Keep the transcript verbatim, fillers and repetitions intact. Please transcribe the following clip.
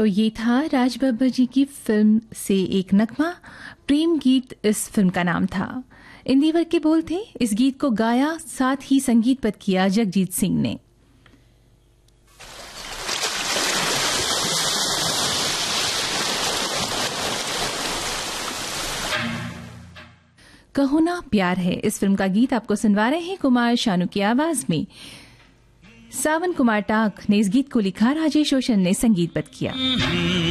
तो ये था राज बब्बर जी की फिल्म से एक नगमा, प्रेम गीत इस फिल्म का नाम था। इंदिवर के बोल थे। इस गीत को गाया साथ ही संगीतबद्ध किया जगजीत सिंह ने। कहो ना प्यार है, इस फिल्म का गीत आपको सुनवा रहे हैं कुमार शानू की आवाज में। सावन कुमार टाक ने इस गीत को लिखा, राजेश रोशन ने संगीतबद्ध किया।